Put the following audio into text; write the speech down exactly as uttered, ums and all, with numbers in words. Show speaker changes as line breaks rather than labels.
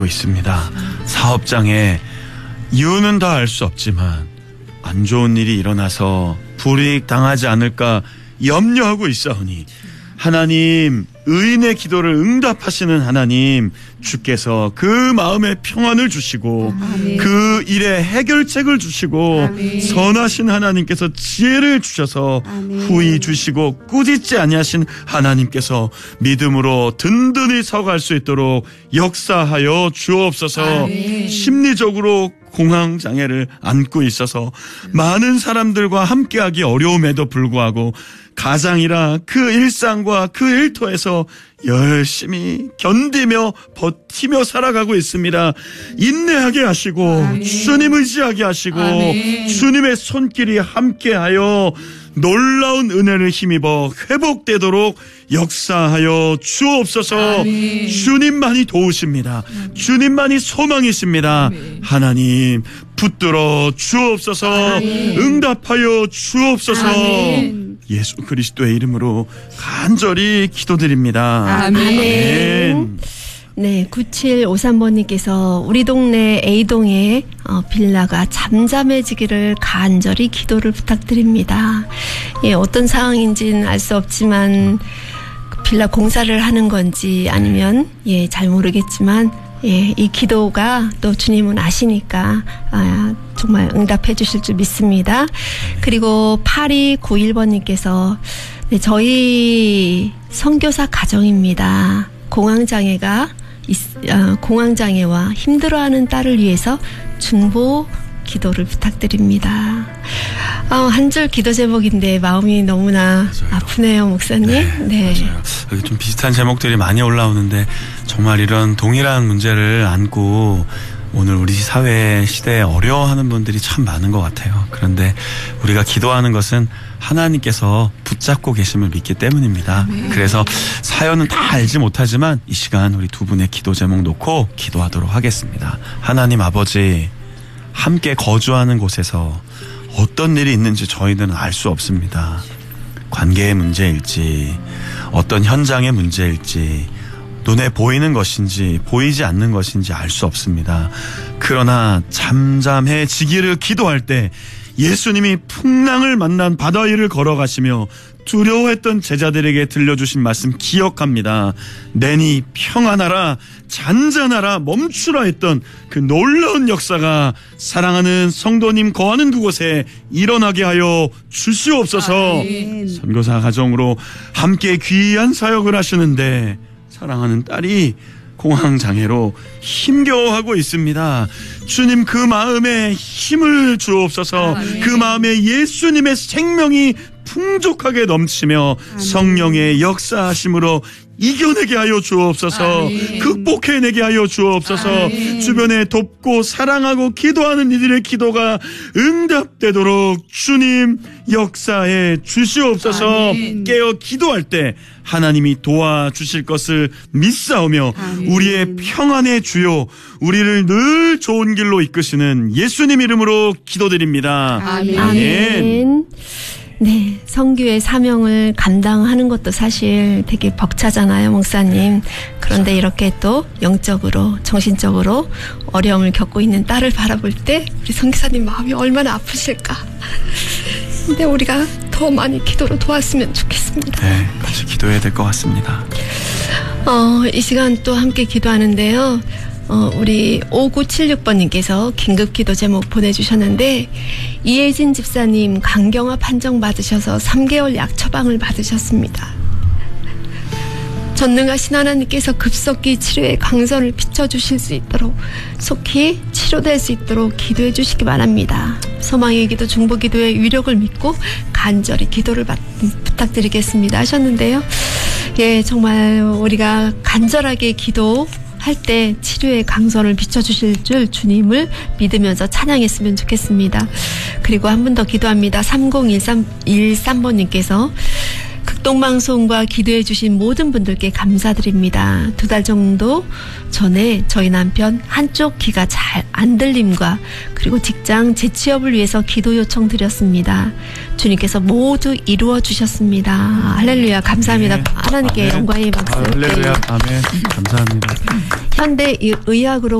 있습니다. 사업장에 이유는 다 알 수 없지만 안 좋은 일이 일어나서 불이익 당하지 않을까 염려하고 있사오니 하나님, 의인의 기도를 응답하시는 하나님, 주께서 그 마음에 평안을 주시고 아멘. 그 일에 해결책을 주시고 아멘. 선하신 하나님께서 지혜를 주셔서 아멘. 후히 주시고 꾸짖지 아니하신 하나님께서 믿음으로 든든히 서갈 수 있도록 역사하여 주옵소서. 아멘. 심리적으로 공황장애를 안고 있어서 많은 사람들과 함께하기 어려움에도 불구하고 가장이라 그 일상과 그 일터에서 열심히 견디며 버티며 살아가고 있습니다. 인내하게 하시고 아멘. 주님 의지하게 하시고 아멘. 주님의 손길이 함께하여 놀라운 은혜를 힘입어 회복되도록 역사하여 주옵소서. 아멘. 주님만이 도우십니다. 아멘. 주님만이 소망이십니다. 아멘. 하나님 붙들어 주옵소서. 아멘. 응답하여 주옵소서. 아멘. 예수 그리스도의 이름으로 간절히 기도드립니다.
아멘. 아멘. 네, 구칠오삼 번님께서 우리 동네 A동에 어, 빌라가 잠잠해지기를 간절히 기도를 부탁드립니다. 예, 어떤 상황인지는 알 수 없지만 빌라 공사를 하는 건지 아니면 예, 잘 모르겠지만 예, 이 기도가 또 주님은 아시니까 아, 정말 응답해 주실 줄 믿습니다. 그리고 팔이구일 번님께서 네, 저희 선교사 가정입니다. 공황장애가 어, 공황장애와 힘들어하는 딸을 위해서 중보 기도를 부탁드립니다. 어, 한 줄 기도 제목인데 마음이 너무나 맞아요. 아프네요, 목사님.
네,
네.
맞아요. 여기 좀 비슷한 제목들이 많이 올라오는데 정말 이런 동일한 문제를 안고 오늘 우리 사회 시대에 어려워하는 분들이 참 많은 것 같아요. 그런데 우리가 기도하는 것은 하나님께서 붙잡고 계심을 믿기 때문입니다. 네. 그래서 사연은 다 알지 못하지만 이 시간 우리 두 분의 기도 제목 놓고 기도하도록 하겠습니다. 하나님 아버지, 함께 거주하는 곳에서 어떤 일이 있는지 저희들은 알 수 없습니다. 관계의 문제일지 어떤 현장의 문제일지 눈에 보이는 것인지 보이지 않는 것인지 알 수 없습니다. 그러나 잠잠해지기를 기도할 때 예수님이 풍랑을 만난 바다 위를 걸어가시며 두려워했던 제자들에게 들려주신 말씀 기억합니다. 내니 평안하라, 잔잔하라, 멈추라 했던 그 놀라운 역사가 사랑하는 성도님 거하는 그곳에 일어나게 하여 주시옵소서. 아멘. 선교사 가정으로 함께 귀한 사역을 하시는데 사랑하는 딸이 공황장애로 힘겨워하고 있습니다. 주님 그 마음에 힘을 주옵소서. 아멘. 그 마음에 예수님의 생명이 풍족하게 넘치며 아멘. 성령의 역사하심으로 이겨내게 하여 주옵소서. 아멘. 극복해내게 하여 주옵소서. 아멘. 주변에 돕고 사랑하고 기도하는 이들의 기도가 응답되도록 주님 역사해 주시옵소서. 아멘. 깨어 기도할 때 하나님이 도와주실 것을 믿사오며 아멘. 우리의 평안의 주요, 우리를 늘 좋은 길로 이끄시는 예수님 이름으로 기도드립니다.
아멘. 아멘. 네, 선교의 사명을 감당하는 것도 사실 되게 벅차잖아요, 목사님. 그런데 이렇게 또 영적으로, 정신적으로 어려움을 겪고 있는 딸을 바라볼 때 우리 선교사님 마음이 얼마나 아프실까. 근데 우리가 더 많이 기도로 도왔으면 좋겠습니다.
네, 같이 기도해야 될 것 같습니다.
어, 이 시간 또 함께 기도하는데요. 어, 우리 오구칠육 번님께서 긴급기도 제목 보내주셨는데 이혜진 집사님 간경화 판정 받으셔서 삼 개월 약 처방을 받으셨습니다. 전능하신 하나님께서 급속히 치료의 강선을 비춰주실 수 있도록 속히 치료될 수 있도록 기도해 주시기 바랍니다. 소망의 기도, 중보기도의 위력을 믿고 간절히 기도를 받, 부탁드리겠습니다 하셨는데요. 예, 정말 우리가 간절하게 기도 할 때 치료의 강선을 비춰주실 줄 주님을 믿으면서 찬양했으면 좋겠습니다. 그리고 한 분 더 기도합니다. 삼공일삼 번님께서 축동방송과 기도해 주신 모든 분들께 감사드립니다. 두 달 정도 전에 저희 남편 한쪽 귀가 잘 안 들림과 그리고 직장 재취업을 위해서 기도 요청 드렸습니다. 주님께서 모두 이루어 주셨습니다. 할렐루야. 감사합니다.
네.
하나님께
아멘.
영광의 박수.
할렐루야. 아멘. 감사합니다.
현대 의학으로